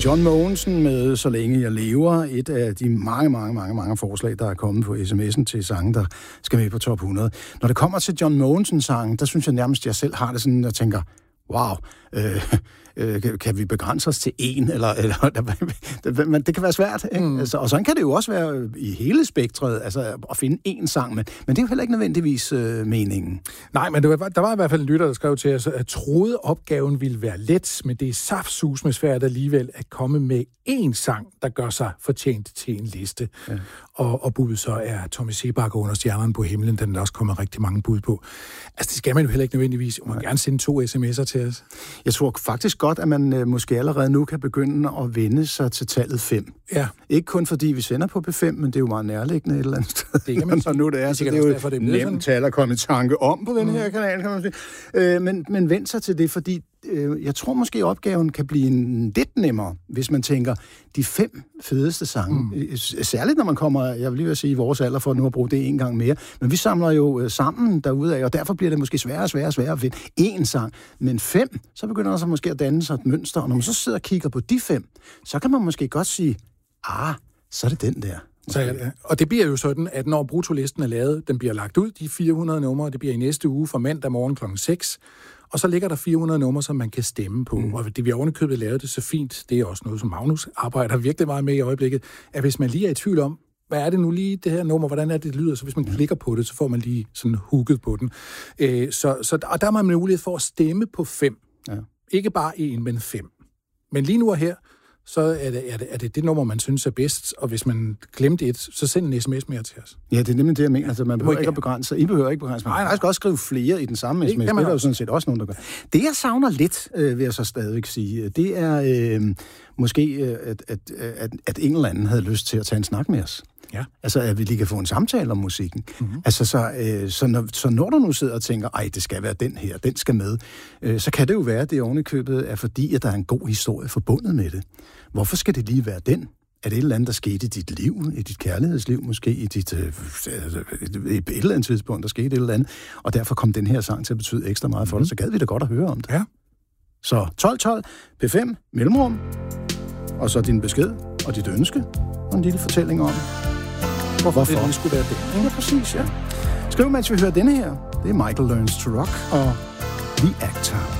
John Mogensen med Så længe jeg lever. Et af de mange forslag, der er kommet på sms'en til sange, der skal med på top 100. Når det kommer til John Mogensen-sangen, der synes jeg nærmest, jeg selv har det sådan, jeg tænker, wow, kan vi begrænse os til én? Eller det kan være svært. Ikke? Altså, og sådan kan det jo også være i hele spektret, altså at finde én sang, men det er jo heller ikke nødvendigvis meningen. Nej, men der var i hvert fald en lytter, der skrev til os, at troede opgaven ville være let, men det er saftsusme svært alligevel at komme med én sang, der gør sig fortjent til en liste. Ja. Og budet så er Tommy Seebacher under Stjernerne på himlen, den er også kommet rigtig mange bud på. Altså, det skal man jo heller ikke nødvendigvis. Man må gerne sende 2 sms'er til os. Jeg tror faktisk godt, at man måske allerede nu kan begynde at vende sig til tallet 5. Ja. Ikke kun fordi vi sender på P5, men det er jo meget nærliggende et eller andet sted. Det kan man sige. Nu det er, så det er jo derfor, det er nemt tal at komme i tanke om på den her kanal, kan man sige. Men vend sig til det, fordi jeg tror måske, opgaven kan blive lidt nemmere, hvis man tænker, de 5 fedeste sange. Særligt når man kommer, jeg vil lige sige, i vores alder, for nu at bruge det en gang mere. Men vi samler jo sammen derudaf, og derfor bliver det måske sværere at finde én sang. Men 5, så begynder der så måske at danne sig et mønster, og når man så sidder og kigger på de 5, så kan man måske godt sige, så er det den der. Og det bliver jo sådan, at når brutolisten er lavet, den bliver lagt ud, de 400 numre, det bliver i næste uge fra mandag morgen kl. 6, og så ligger der 400 numre, som man kan stemme på. Og det vi har ovenikøbet lavet det så fint, det er også noget, som Magnus arbejder virkelig meget med i øjeblikket, at hvis man lige er i tvivl om, hvad er det nu lige, det her nummer, hvordan er det lyder, så hvis man klikker på det, så får man lige sådan hooket på den. Og der har man mulighed for at stemme på 5. Ja. Ikke bare 1, men 5. Men lige nu og her, så er det nummer, man synes er bedst, og hvis man glemte et, så send en sms mere til os. Ja, det er nemlig det, jeg mener. Altså, man behøver ikke at begrænse sig. I behøver ikke begrænse sig. Man kan faktisk også skrive flere i den samme sms. Det er der jo sådan set også nogen, der gør. Det, jeg savner lidt, vil jeg så stadigvæk sige, det er måske, at en eller anden havde lyst til at tage en snak med os. Ja. Altså, at vi lige kan få en samtale om musikken. Mm-hmm. Altså, så når du nu sidder og tænker, det skal være den her, den skal med, så kan det jo være, at det ovenikøbet er fordi, at der er en god historie forbundet med det. Hvorfor skal det lige være den? Er det et eller andet, der skete i dit liv, i dit kærlighedsliv, måske i dit et eller andet tidspunkt, der skete et eller andet, og derfor kom den her sang til at betyde ekstra meget for dig, så gad vi da godt at høre om det. Ja. Så 1212, P5, mellemrum, og så din besked og dit ønske, og en lille fortælling om hvorfor det skulle være det. Ja, præcis, ja. Skriv, mens vi hører denne her. Det er Michael Learns to Rock og The Actor.